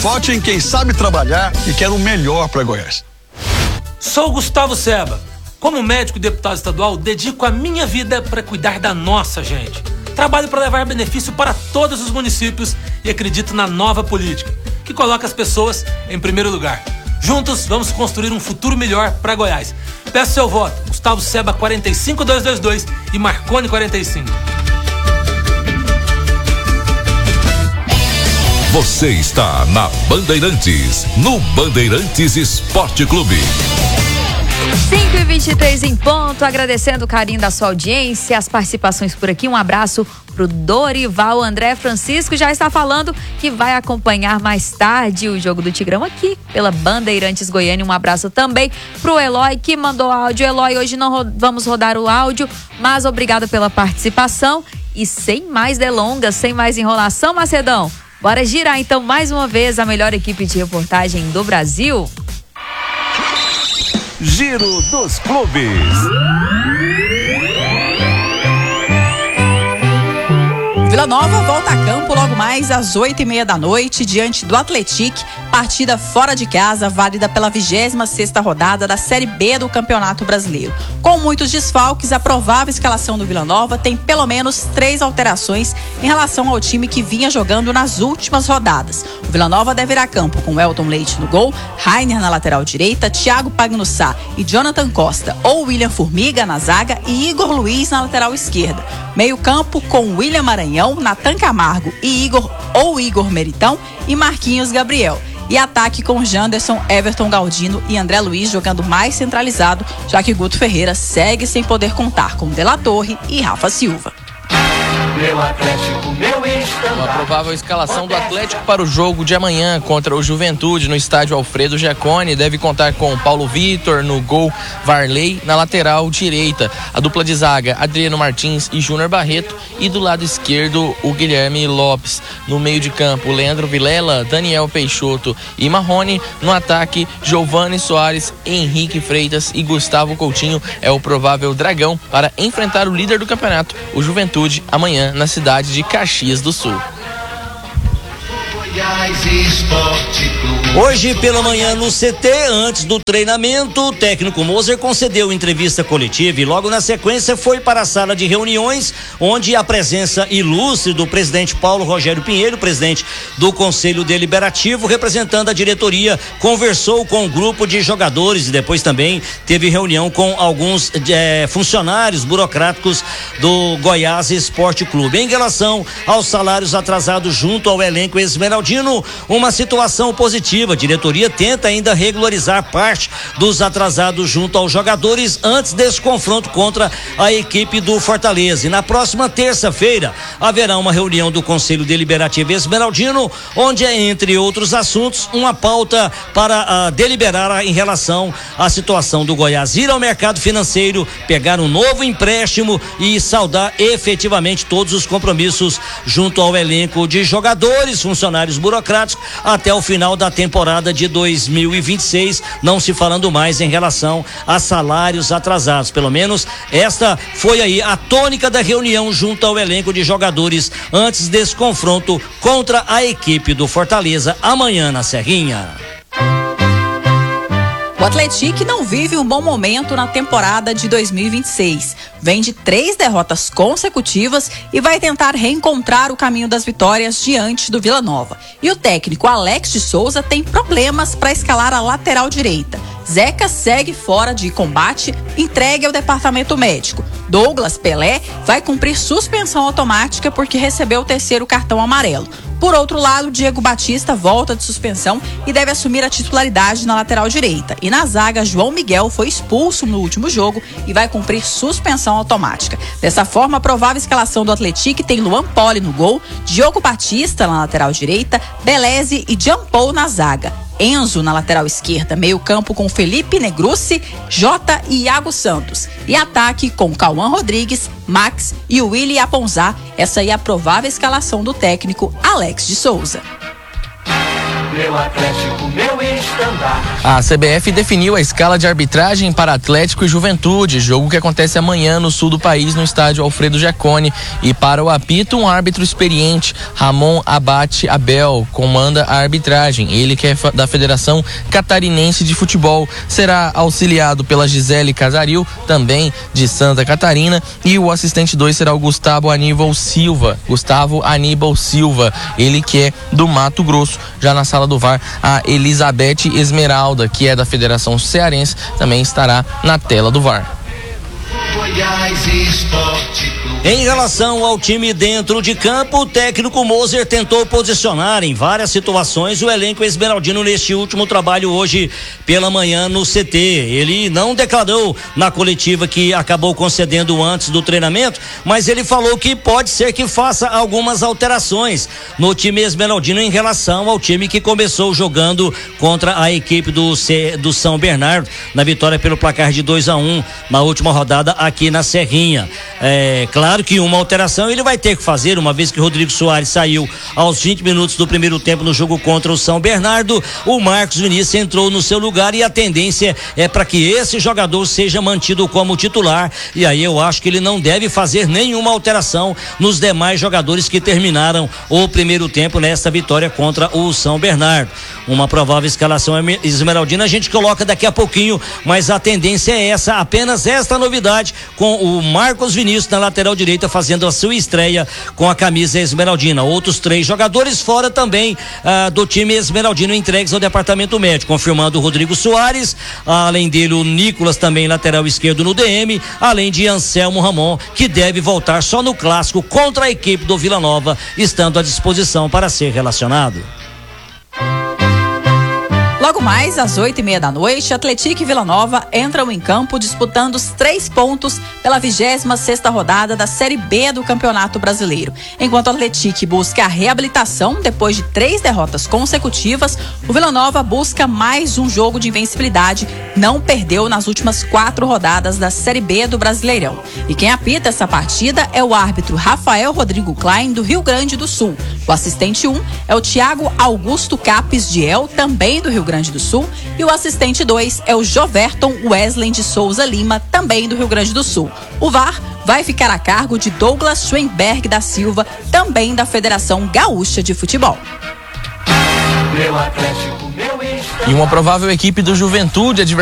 Vote em quem sabe trabalhar e quer o melhor para Goiás. Sou Gustavo Seba. Como médico e deputado estadual, dedico a minha vida para cuidar da nossa gente. Trabalho para levar benefício para todos os municípios e acredito na nova política, que coloca as pessoas em primeiro lugar. Juntos, vamos construir um futuro melhor para Goiás. Peço seu voto. Gustavo Seba 45222 e Marconi 45. Você está na Bandeirantes, no Bandeirantes Esporte Clube. 5h23 em ponto, agradecendo o carinho da sua audiência, as participações por aqui. Um abraço pro Dorival. André Francisco já está falando que vai acompanhar mais tarde o jogo do Tigrão aqui pela Bandeirantes Goiânia. Um abraço também pro Eloy, que mandou áudio. Eloy, hoje não vamos rodar o áudio, mas obrigado pela participação. E sem mais delongas, sem mais enrolação, Macedão, bora girar então mais uma vez a melhor equipe de reportagem do Brasil. Giro dos Clubes. Vila Nova volta a campo logo mais às 8h30 da noite diante do Atlético, partida fora de casa, válida pela 26ª rodada da Série B do Campeonato Brasileiro. Com muitos desfalques, a provável escalação do Vila Nova tem pelo menos 3 alterações em relação ao time que vinha jogando nas últimas rodadas. O Vila Nova deve ir a campo com Elton Leite no gol, Rainer na lateral direita, Thiago Pagnussá e Jonathan Costa ou William Formiga na zaga e Igor Luiz na lateral esquerda. Meio campo com William Maranhão, Natan Camargo e Igor Meritão e Marquinhos Gabriel. E ataque com Janderson, Everton Galdino e André Luiz jogando mais centralizado, já que Guto Ferreira segue sem poder contar com De La Torre e Rafa Silva. Meu Atlético, meu estandarte. Uma provável escalação do Atlético para o jogo de amanhã contra o Juventude no estádio Alfredo Giacone deve contar com Paulo Vitor no gol, Varley na lateral direita, a dupla de zaga Adriano Martins e Júnior Barreto e do lado esquerdo o Guilherme Lopes. No meio de campo, Leandro Vilela, Daniel Peixoto e Marrone. No ataque, Giovani Soares, Henrique Freitas e Gustavo Coutinho é o provável dragão para enfrentar o líder do campeonato, o Juventude, amanhã na cidade de Caxias do Sul. Hoje pela manhã no CT, antes do treinamento, o técnico Moser concedeu entrevista coletiva e logo na sequência foi para a sala de reuniões, onde a presença ilustre do presidente Paulo Rogério Pinheiro, presidente do Conselho Deliberativo, representando a diretoria, conversou com um grupo de jogadores e depois também teve reunião com alguns funcionários burocráticos do Goiás Esporte Clube. Em relação aos salários atrasados junto ao elenco esmeraldino, uma situação positiva. A diretoria tenta ainda regularizar parte dos atrasados junto aos jogadores antes desse confronto contra a equipe do Fortaleza. E na próxima terça-feira haverá uma reunião do Conselho Deliberativo Esmeraldino, onde entre outros assuntos, uma pauta para deliberar em relação à situação do Goiás ir ao mercado financeiro, pegar um novo empréstimo e saldar efetivamente todos os compromissos junto ao elenco de jogadores, funcionários burocráticos até o final da temporada de 2026, não se falando mais em relação a salários atrasados. Pelo menos esta foi aí a tônica da reunião junto ao elenco de jogadores antes desse confronto contra a equipe do Fortaleza amanhã na Serrinha. O Atlético não vive um bom momento na temporada de 2026. Vem de 3 derrotas consecutivas e vai tentar reencontrar o caminho das vitórias diante do Vila Nova. E o técnico Alex de Souza tem problemas para escalar a lateral direita. Zeca segue fora de combate, entregue ao departamento médico. Douglas Pelé vai cumprir suspensão automática porque recebeu o 3º cartão amarelo. Por outro lado, Diego Batista volta de suspensão e deve assumir a titularidade na lateral direita. E na zaga, João Miguel foi expulso no último jogo e vai cumprir suspensão automática. Dessa forma, a provável escalação do Atlético tem Luan Poli no gol, Diogo Batista na lateral direita, Beleze e Jean Paul na zaga. Enzo na lateral esquerda, meio campo com Felipe Negrucci, Jota e Iago Santos. E ataque com Cauã Rodrigues, Max e Willy Aponzá. Essa aí é a provável escalação do técnico Alex de Souza. Meu Atlético, meu estandarte. A CBF definiu a escala de arbitragem para Atlético e Juventude, jogo que acontece amanhã no sul do país, no estádio Alfredo Jaconi. E para o apito, um árbitro experiente, Ramon Abate Abel, comanda a arbitragem. Ele que é da Federação Catarinense de Futebol. Será auxiliado pela Gisele Casaril, também de Santa Catarina, e o assistente 2 será o Gustavo Aníbal Silva, ele que é do Mato Grosso. Já na sala do VAR, a Elizabeth Esmeralda, que é da Federação Cearense, também estará na tela do VAR. Em relação ao time dentro de campo, o técnico Moser tentou posicionar em várias situações o elenco esmeraldino neste último trabalho hoje pela manhã no CT. Ele não declarou na coletiva que acabou concedendo antes do treinamento, mas ele falou que pode ser que faça algumas alterações no time esmeraldino em relação ao time que começou jogando contra a equipe do São Bernardo, na vitória pelo placar de 2-1 na última rodada aqui na Serrinha. Claro que uma alteração ele vai ter que fazer, uma vez que Rodrigo Soares saiu aos 20 minutos do primeiro tempo no jogo contra o São Bernardo. O Marcos Vinícius entrou no seu lugar e a tendência é para que esse jogador seja mantido como titular, e aí eu acho que ele não deve fazer nenhuma alteração nos demais jogadores que terminaram o primeiro tempo nessa vitória contra o São Bernardo. Uma provável escalação esmeraldina a gente coloca daqui a pouquinho, mas a tendência é essa, apenas esta novidade, com o Marcos Vinícius na lateral direita fazendo a sua estreia com a camisa esmeraldina. Outros 3 jogadores fora também do time esmeraldino entregues ao departamento médico, confirmando o Rodrigo Soares, além dele o Nicolas, também lateral esquerdo no DM, além de Anselmo Ramon, que deve voltar só no clássico contra a equipe do Vila Nova, estando à disposição para ser relacionado. Logo mais, às 8h30 da noite, Atlético e Vila Nova entram em campo disputando os 3 pontos pela 26ª rodada da Série B do Campeonato Brasileiro. Enquanto o Atlético busca a reabilitação depois de 3 derrotas consecutivas, o Vila Nova busca mais um jogo de invencibilidade. Não perdeu nas últimas 4 rodadas da Série B do Brasileirão. E quem apita essa partida é o árbitro Rafael Rodrigo Klein, do Rio Grande do Sul. O assistente 1 é o Thiago Augusto Capes Diel, também do Rio Grande do Sul, e o assistente 2 é o Joverton Wesley de Souza Lima, também do Rio Grande do Sul. O VAR vai ficar a cargo de Douglas Schwenberg da Silva, também da Federação Gaúcha de Futebol. Meu Atlético, meu estandarte. E uma provável equipe do Juventude,